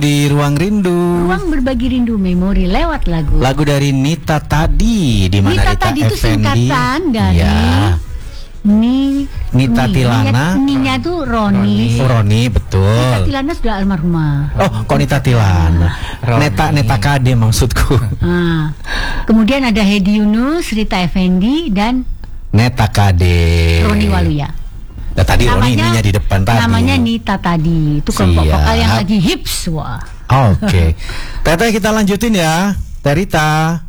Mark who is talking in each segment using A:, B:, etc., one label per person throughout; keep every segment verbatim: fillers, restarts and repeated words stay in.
A: Di Ruang Rindu.
B: Ruang berbagi rindu memori lewat lagu.
A: Lagu dari Nita Tadi, di mana
B: Nita
A: Rita
B: Tadi itu
A: Effendi.
B: singkatan dari
A: Ya.
B: Ni
A: Nita
B: Ni.
A: Tilana.
B: Ninya tuh Roni.
A: Oh, Roni,
B: Nita
A: betul.
B: Tilana sudah almarhumah.
A: Oh, kok Nita Tilana?
C: Roni.
A: Neta Neta Kade maksudku.
B: Ah. Kemudian ada Hedi Yunus, Rita Effendi, dan
A: Neta Kade.
B: Roni Waluya.
A: Nah, tadi Roni ininya di depan tadi.
B: Namanya Nita Tadi. Itu kelompok
A: Siap.
B: vokal yang lagi hips. Wah.
A: Oke. Teteh, kita lanjutin ya. Terita.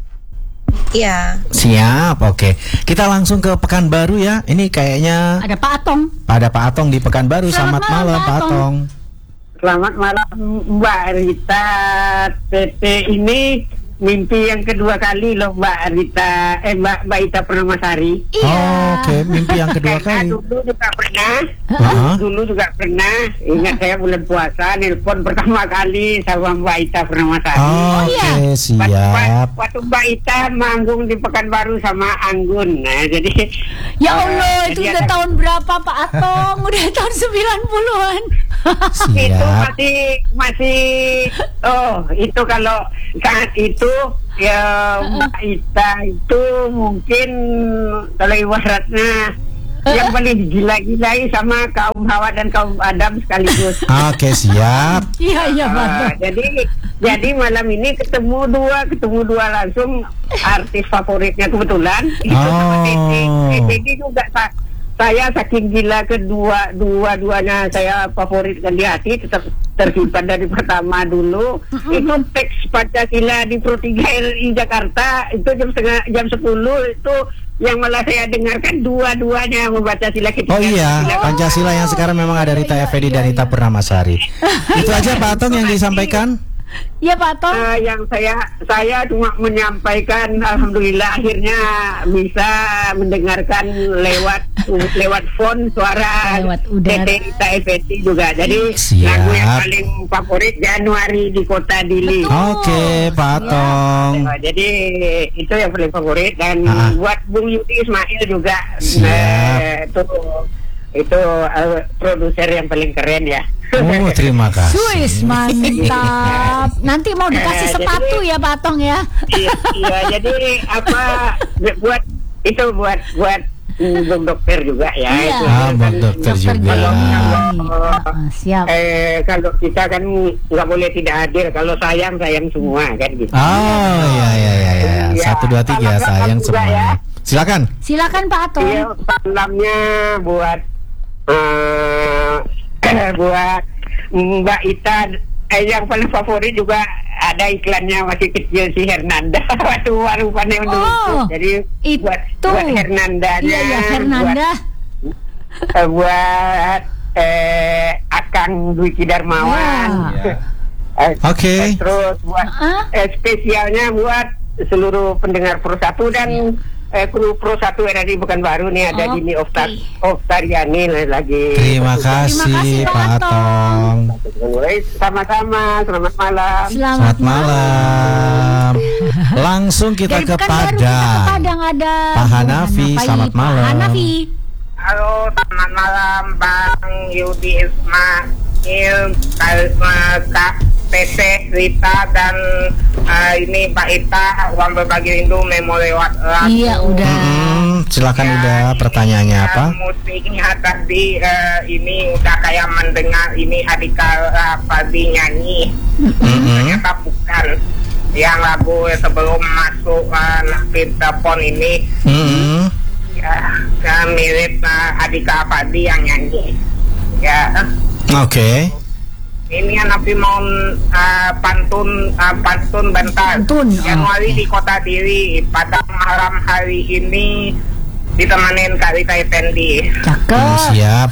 D: Iya.
A: Siap, oke. Kita langsung ke Pekanbaru ya. Ini kayaknya
B: Ada Pak Atong.
A: ada Pak Atong di Pekanbaru.
B: Selamat
A: Selamat,
B: malam,
A: malam,
B: Pak
A: Pak
B: Atong.
A: Atong.
E: Selamat malam Mbak Rita. Tete ini mimpi yang kedua kali loh Mbak Rita. Eh Mbak Mbak Ita Pernamasari.
B: Iya.
A: Oh, oke, mimpi yang kedua
E: Karena
A: kali.
E: dulu juga pernah.
A: Hah?
E: Dulu juga pernah. Ingat saya bulan puasa nelpon pertama kali sama Mbak Ita Pernamasari.
A: Oh,
B: iya.
A: oke,
E: Waktu,
A: siap.
E: waktu Mbak Ita manggung di Pekanbaru sama Anggun. Nah, jadi
B: Ya
E: eh,
B: Allah, itu
E: jadi
B: udah
E: ada-
B: tahun berapa Pak Atong? Udah tahun sembilan puluhan.
E: itu
A: Siap.
E: masih masih oh itu kalau saat itu ya Mbak Ita itu mungkin kalau ibaratnya yang paling gila-gilai sama kaum Hawa dan kaum Adam sekaligus.
A: Oke, siap.
B: Iya, iya Pak
E: Ah,
B: Atong.
E: jadi jadi malam ini ketemu dua ketemu dua langsung artis favoritnya kebetulan itu sama
A: Oh.
E: Titi. Eh, Titi juga sa- saya saking gila kedua dua-duanya saya favoritkan di hati, tetap tersimpan dari pertama dulu. Itu teks Pancasila di Pro tiga R I Jakarta itu jam setengah jam sepuluh itu yang malah saya dengarkan dua-duanya membaca sila ketiga.
A: Oh iya,
E: Sila-
A: Pancasila yang sekarang memang ada Rita Effendi dan Rita Pernamasari. Itu aja Pak Atong yang disampaikan.
B: Iya Pak Atong.
E: Eh, yang saya saya cuma menyampaikan alhamdulillah akhirnya bisa mendengarkan lewat lewat phone suara
B: Lewat udara.
E: Tete Rita Effendi juga. Jadi
A: Siap.
E: lagu yang paling favorit Januari di Kota Dili.
A: Oke, Pak Atong.
E: Eh, jadi itu yang paling favorit dan
A: Ah.
E: buat Bung Yudi Ismail juga.
A: Siap.
E: eh, itu itu eh, produser yang paling keren ya.
A: Oh, terima kasih.
B: Swiss mantap. Nanti mau dikasih
E: Eh,
B: sepatu
E: jadi-
B: ya Pak Atong ya.
E: iya, iya, jadi apa buat itu buat buat mm, Bung Dokter juga ya.
B: Iya.
E: Itu
A: Ah,
E: kan
A: Bung Dokter
E: kalau-
A: juga.
E: kalau-
B: Ah, siap.
E: eh kalau kita kan nggak boleh tidak hadir. Kalau sayang sayang semua kan gitu.
A: Oh, iya iya iya iya.
E: Iya,
A: Satu dua tiga
E: salam
A: sayang
E: juga
A: semuanya.
E: ya.
A: Silakan.
B: Silakan Pak Atong.
E: Iya, salamnya buat eh, buat Mbak Ita. Eh, yang paling favorit juga ada iklannya masih kecil si Hernanda waktu baru pandai
B: Oh,
E: jadi
B: itu.
E: buat buat Hernandanya
B: Iya, iya Fernanda.
E: buat, eh, buat eh, Akang Dwiki Darmawan.
B: Wah.
E: Eh,
A: Oke.
E: eh, terus buat
B: Ah.
E: eh, spesialnya buat seluruh pendengar Pro satu dan eh, kru Pro satu R R I Pekanbaru nih ada
B: Oke.
E: Dini Oftar Oftariani lagi.
A: Terima
B: kasih,
A: kasih
B: Pak
A: Pak Atong.
E: Sama-sama, selamat malam.
B: Selamat,
A: Selamat malam. Langsung kita
B: Dari
A: ke
B: Pekanbaru kita ke
A: Padang.
B: Padang ada
A: Pak
B: Bung
A: Hanafi,
B: Hanafi.
A: selamat
B: Pak
A: malam.
B: Hanafi.
E: Halo, selamat malam Bang Yudi Ismail, Kak Tete Rita dan eh, ini Pak Ita, Ruang Berbagi Rindu Memo lewat lagu.
B: Iya udah.
A: Hmm, silakan
E: Ya,
A: udah
E: ini,
A: pertanyaannya
E: eh,
A: apa?
E: Musiknya tadi eh, ini udah kayak mendengar ini Adika Rapardi nyanyi.
A: Mm-mm.
E: Ternyata bukan. Yang lagu sebelum masuk uh, Naktir Telepon ini
A: Mm-mm.
E: ya, ya mirip uh, Adika Rapardi yang nyanyi. Ya.
A: Oke.
E: Ini Nabi mau uh, pantun uh, pantun bentar.
B: Pantun,
E: Januari
B: oke.
E: di Kota Diri pada malam hari ini ditemanin Kak Rita Effendi.
A: Hmm,
B: Cakep.
A: siap.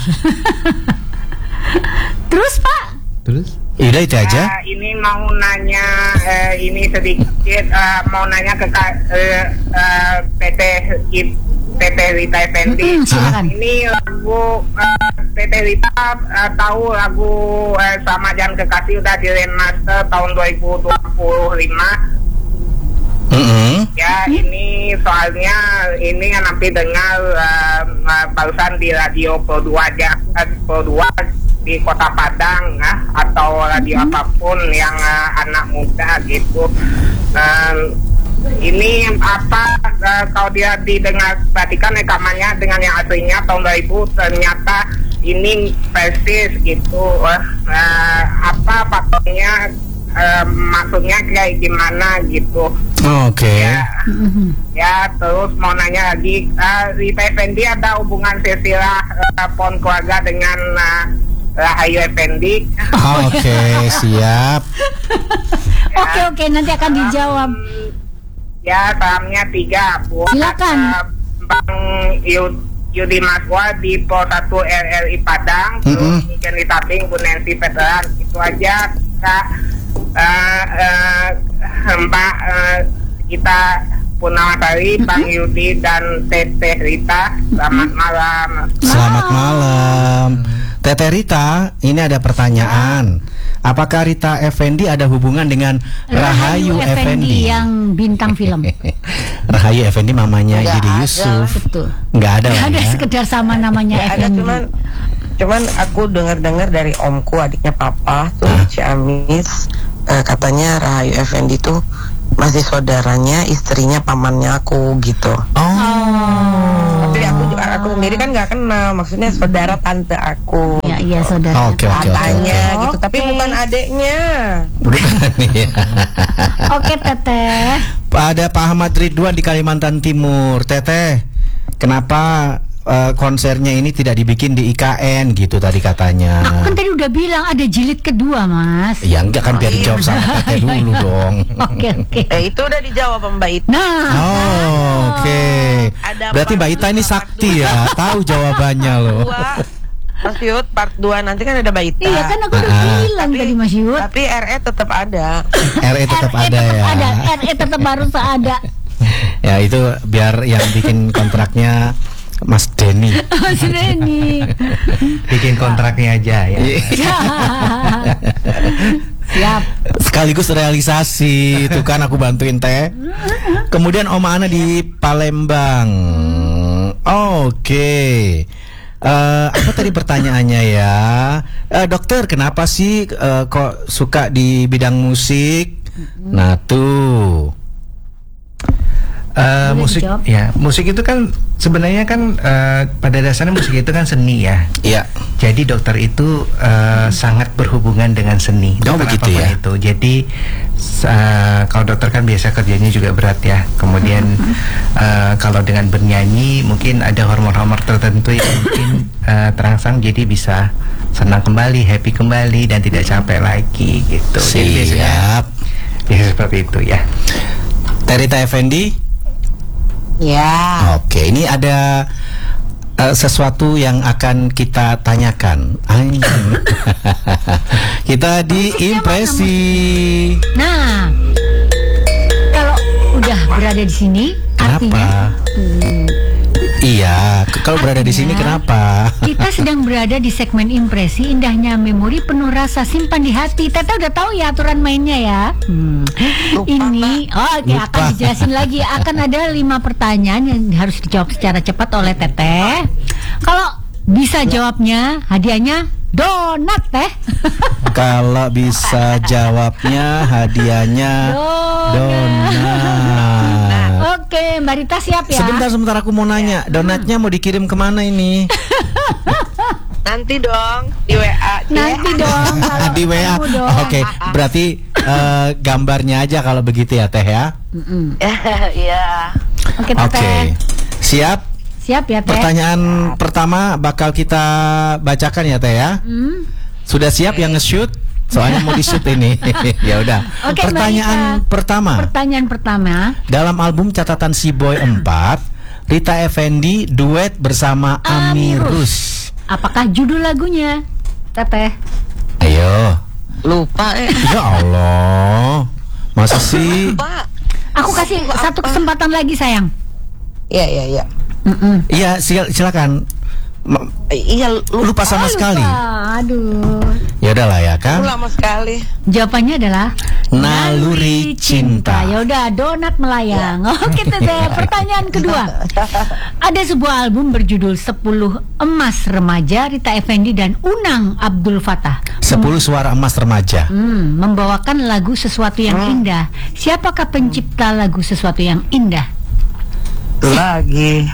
B: Terus Pak.
A: Terus? Udah itu aja.
E: Uh, ini mau nanya uh, ini sedikit uh, mau nanya ke Kak uh, uh, Tete Tete Rita Effendi.
B: Mm-mm, silakan.
E: Ini lagu uh, Tete Rita uh, tahu lagu uh, Sama Jangan Kekasih udah di remaster tahun dua ribu dua puluh lima.
A: Mm-mm.
E: Ya ini soalnya ini nanti dengar uh, uh, barusan di radio Pro dua aja uh, Pro dua
C: di Kota Padang ya, atau radio
B: Hmm.
C: apapun yang uh, anak muda gitu. Um, ini apa uh, kalau dia didengar perhatikan rekamannya dengan yang aslinya tahun dua ribu, ternyata ini persis gitu. Uh, uh, apa faktornya, uh, maksudnya kayak gimana gitu.
A: Oke.
C: Ya,
B: Mm-mm.
C: ya terus mau nanya lagi, uh, Rita Effendi ada hubungan silsilah uh, pohon keluarga dengan uh, Rahayu Effendi?
A: Oke, siap.
B: Oke oke nanti akan dijawab.
C: Um, ya, salamnya tiga. Buat
B: Silakan.
C: uh, Bang Yud, Yudi Maswa di Pol satu R R I Padang, terus
A: Mm-mm.
C: Niken Litaping, Bu Nancy Veteran. Itu aja, Kak. Uh, uh, Mbak uh, kita Purnawasari, Bang Yudi dan Teteh Rita. Selamat malam.
A: Selamat malam. Teteh Rita, ini ada pertanyaan. Apakah Rita Effendi ada hubungan dengan Rahayu Effendi?
B: yang bintang film.
A: Rahayu Effendi mamanya
F: Nggak
A: Yudi
F: ada.
A: Yusuf.
B: Betul.
A: Nggak ada lah
B: Ada
A: ya.
B: sekedar sama namanya
F: Ya, ada
B: Effendi.
F: cuman cuman aku dengar-dengar dari omku, adiknya papa tuh
A: Hah?
F: Ciamis, eh, katanya Rahayu Effendi tuh masih saudaranya istrinya pamannya aku gitu.
A: Oh.
F: Tapi aku juga aku sendiri kan nggak kenal, maksudnya saudara tante aku.
B: Ya iya saudara.
A: Oke, oke, oke,
F: Katanya
B: oke.
F: gitu, tapi
B: Oke.
F: bukan adeknya.
A: Bukan ya.
B: Oke Teteh.
A: Ada Pak Ahmad Ridwan di Kalimantan Timur. Teteh, kenapa eh, konsernya ini tidak dibikin di I K N gitu tadi katanya?
B: Aku kan tadi udah bilang ada jilid kedua Mas.
A: Ya enggak kan biar dijawab sama Teteh dulu dong.
B: Oke oke.
F: Eh itu udah dijawab sama Mbak Ita.
B: Nah.
A: Oh, oke.
F: Ada
A: Berarti
F: part
A: Mbak Ita ini
F: dua,
A: sakti
F: part
A: ya, tahu jawabannya loh.
F: Dua, Mas Yud, part dua nanti kan ada Mbak Ita.
B: Iya kan aku udah
A: Ah.
B: bilang tadi Mas Yud.
F: Tapi R E tetap ada.
A: R E tetap
B: R E
A: ada ya.
B: Ada, R E tetap harus ada.
A: Ya itu biar yang bikin kontraknya Mas Denny.
B: Mas Denny.
G: Bikin kontraknya aja ya.
B: Siap.
A: Sekaligus realisasi itu kan aku bantuin Teh. Kemudian Oma Ana di Palembang. Oke. Eh, apa tadi pertanyaannya ya? Eh, dokter, kenapa sih eh, kok suka di bidang musik? Nah tuh.
G: Eh,
B: Boleh
G: musik
B: dijawab?
G: ya, musik itu kan sebenarnya kan eh, pada dasarnya musik itu kan seni ya.
A: Iya.
G: Jadi dokter itu eh, sangat berhubungan dengan seni.
A: Oh,
G: Dokter
A: begitu
G: apapun
A: ya.
G: Itu. Jadi eh, kalau dokter kan biasa kerjanya juga berat ya. Kemudian eh, kalau dengan bernyanyi mungkin ada hormon-hormon tertentu yang mungkin eh, terangsang, jadi bisa senang kembali, happy kembali dan tidak capek lagi gitu. Jadi biasanya
A: Siap.
G: biasa seperti itu ya.
A: Terita Effendi.
F: Ya.
A: Oke, ini ada eh, sesuatu yang akan kita tanyakan. Anjing. Kita di impresi.
B: Nah, kalau udah berada di sini, artinya
A: Kenapa?
B: Hmm,
A: Iya, k- kalau berada di sini
B: Artinya,
A: kenapa?
B: kita sedang berada di segmen impresi, indahnya memori penuh rasa simpan di hati. Tete udah tahu ya aturan mainnya ya. Hmm.
F: Lupa,
B: Ini, oh, oke
A: Lupa.
B: akan dijelasin lagi. Akan ada lima pertanyaan yang harus dijawab secara cepat oleh Teteh. Kalau bisa jawabnya, hadiahnya donat teh.
A: Kalau bisa jawabnya hadiahnya donat.
B: Oke, Mbak Rita siap ya?
A: Sebentar, sebentar aku mau nanya, donatnya mau dikirim kemana ini?
F: Nanti dong di W A.
B: Nanti dong. kalau
A: Di W A.
B: ketemu dong.
A: Oke, berarti eh, gambarnya aja kalau begitu ya Teh ya.
B: Mm-mm.
F: Iya.
B: Oke,
A: Oke,
B: Teteh.
A: siap.
B: Siap ya, Teh?
A: Pertanyaan pertama bakal kita bacakan ya Teh ya.
B: Hmm?
A: Sudah siap yang nge-shoot? Soalnya mau di-shoot ini. Ya udah.
B: Oke,
A: Pertanyaan
B: Mbak Rita.
A: pertama.
B: Pertanyaan pertama.
A: Dalam album catatan Si Boy empat, Rita Effendi duet bersama Amirus.
B: Apakah judul lagunya? Teteh.
A: Ayo.
F: Lupa eh.
A: Ya Allah. Masa sih?
F: Lupa.
B: Aku kasih satu kesempatan lagi, sayang.
F: Iya iya iya.
B: Mm-mm.
A: Iya, sil- silakan. Ma-
F: Eh, Iya lupa.
A: Lupa sama
B: Oh,
A: sekali.
B: lupa. Aduh.
A: Ya udahlah ya
F: Aku
A: kan.
F: lama sekali.
B: Jawabannya adalah
A: Naluri Cinta.
B: Ya udah, donat melayang. Oke Teteh, pertanyaan kedua. Ada sebuah album berjudul sepuluh Emas Remaja, Rita Effendy dan Unang Abdul Fattah.
A: sepuluh Suara Emas Remaja.
B: Hmm, membawakan lagu Sesuatu yang Indah. Siapakah pencipta lagu Sesuatu yang Indah?
F: Lagi.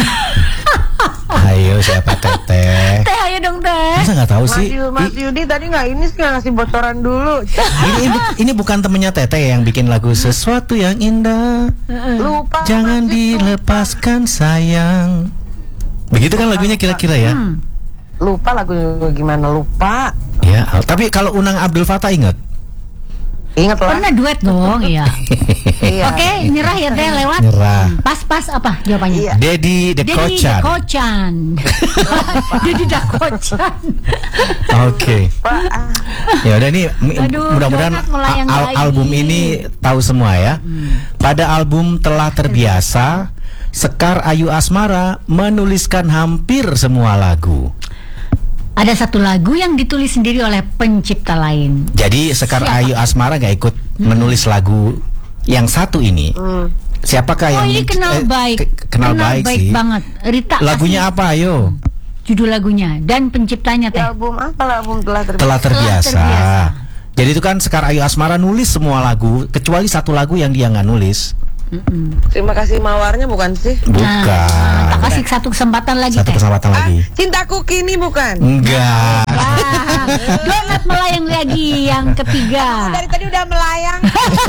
A: Ayo siapa Teteh?
B: Teh, ayo dong Teh.
A: Masa nggak tahu
F: Mas,
A: sih?
F: Yu- Mas
A: I-
F: Yudi tadi nggak ini sih nggak ngasih bocoran dulu.
A: ini, ini, ini bukan temennya Teteh yang bikin lagu Sesuatu yang Indah.
F: Lupa.
A: Jangan
F: Mas, itu.
A: dilepaskan sayang. Begitu kan lagunya kira-kira ya?
B: Hmm.
F: Lupa lagu gimana lupa.
A: Ya, tapi kalau Unang Abdul Fattah ingat?
F: Ingat lah.
B: Pernah duet dong, iya.
F: Iya.
B: Oke, nyerah ya Teh, lewat.
A: Nyerah.
B: Pas-pas apa jawabannya?
F: Iya.
A: Dedi
B: Dedi
A: Dekocan.
B: Dekocan. Dedi Dekocan.
A: Oke.
F: Pak, ah.
A: Ya udah nih, mi-
B: Aduh,
A: mudah-mudahan
B: donat melayang
A: al-
B: lagi.
A: album ini tahu semua ya. Pada album Telah Terbiasa, Sekar Ayu Asmara menuliskan hampir semua lagu.
B: Ada satu lagu yang ditulis sendiri oleh pencipta lain.
A: Jadi Sekar
B: Siapa?
A: Ayu Asmara gak ikut menulis lagu yang satu ini.
F: Hmm.
A: Siapakah
B: Oh,
A: yang
B: ini kenal
A: eh,
B: baik.
A: ke- kenal, baik, sih.
B: banget. Rita
A: Lagunya
B: kasih
A: apa? Ayo.
B: judul lagunya dan penciptanya Teh.
F: Di album apa lah, album telah terbiasa.
A: Telah terbiasa.
B: Terbiasa.
A: Jadi itu kan Sekar Ayu Asmara nulis semua lagu kecuali satu lagu yang dia nggak nulis.
B: Mm-mm.
F: Terima kasih mawarnya bukan sih?
A: Bukan.
B: Nah, tak kasih satu kesempatan lagi
A: Satu
B: Teh.
A: kesempatan
F: Ah,
A: lagi.
F: cintaku kini bukan.
A: Enggak.
B: Wah, donat melayang lagi yang ketiga.
F: Dari tadi udah melayang.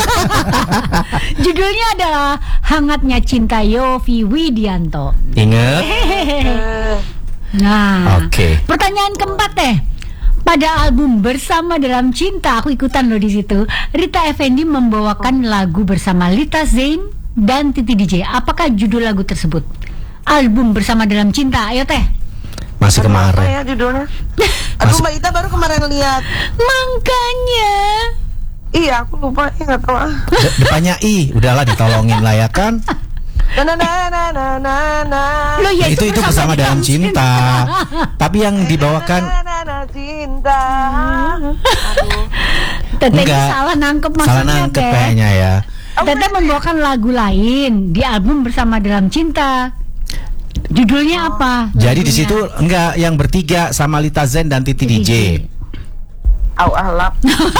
B: Judulnya adalah Hangatnya Cinta Yofi Widianto.
A: Ingat?
F: Eh,
B: Nah,
A: Oke.
B: pertanyaan keempat Teh. Pada album Bersama Dalam Cinta, aku ikutan loh di situ. Rita Effendy membawakan lagu bersama Lita Zain dan Titi D J. Apakah judul lagu tersebut? Album Bersama Dalam Cinta. Ayo Teh.
A: Masih
F: apa
A: kemarin.
F: ya judulnya? Aduh, Mbak Ita baru kemarin lihat.
B: Makanya.
F: Iya, aku lupa. Iya, nggak tahu ah.
A: De- depannya I, udahlah ditolongin lah ya kan.
F: Na na na na na na na.
B: Loh, ya,
A: itu itu bersama dalam cinta. Tapi yang dibawakan
F: Na na na cinta. Aduh.
B: Teteh ini
A: enggak.
B: salah nangkep maksudnya
A: Salah nangkep
B: Teh.
A: kayaknya ya.
B: Teteh membawakan lagu lain di album Bersama Dalam Cinta. Judulnya apa?
A: Jadi di
B: lagunya?
A: situ enggak yang bertiga sama Lita Zain dan Titi D J.
F: Au ahlap.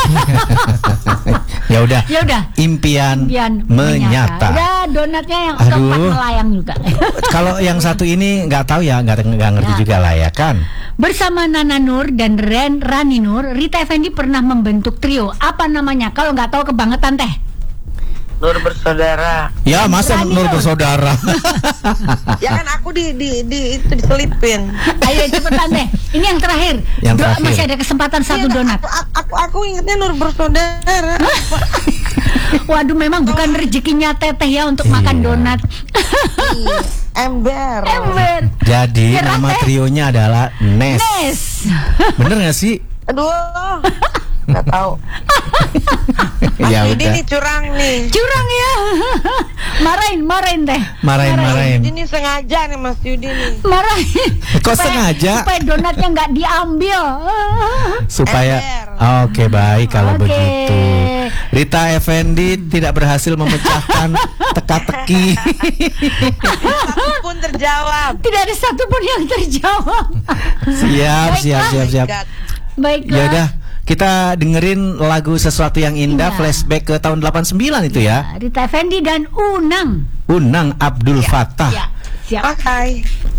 A: Ya udah.
B: Ya udah.
A: Impian,
B: Impian
A: menyata.
B: Udah, donatnya yang
A: Aduh.
B: keempat melayang juga.
A: Kalau yang satu ini nggak tahu ya, nggak nggak ngerti
B: Ya.
A: juga lah ya kan.
B: Bersama Nana Nur dan Ren Rani Nur, Rita Effendy pernah membentuk trio. Apa namanya? Kalau nggak tahu kebangetan Teh.
F: Nur bersaudara.
A: Ya masa
B: Rani
A: Nur
B: Nur.
A: bersaudara.
F: Ya kan aku di di di itu diselipin.
B: Ayo cepetan Teh. Ini yang terakhir.
A: Yang
B: Do-
A: terakhir.
B: Masih ada kesempatan satu
F: Iya,
B: donat.
F: Aku, aku aku ingetnya Nur bersaudara.
B: Waduh, memang bukan rezekinya Teteh ya untuk
A: Iya.
B: makan donat.
F: Iya, ember.
B: Ember.
A: Jadi
B: Nyerah,
A: nama
B: Teh.
A: trionya adalah Nes.
B: Nes.
A: Bener nggak sih?
F: Aduh. Nggak tahu. Mas
A: Ya
F: Yudi
A: udah.
F: nih curang nih.
B: Curang ya. Marahin, marahin Teh.
A: Marahin, marahin.
F: Yudi nih sengaja nih Mas Yudi nih.
B: Marahin.
A: Kok
B: Supaya-
A: sengaja?
B: Supaya donatnya nggak diambil.
A: Supaya
F: Ember.
A: oke baik kalau
B: Oke.
A: begitu. Rita Effendy tidak berhasil memecahkan teka-teki.
F: Satu pun terjawab.
B: Tidak ada satupun yang terjawab.
A: Siap, siap, siap, siap.
F: God.
B: Baiklah.
A: Ya udah, kita dengerin lagu Sesuatu yang Indah
B: Iya.
A: flashback ke tahun delapan puluh sembilan itu ya.
B: Rita Effendy dan Unang.
A: Unang Abdul Fattah.
B: Ya, siap.
F: Pakai.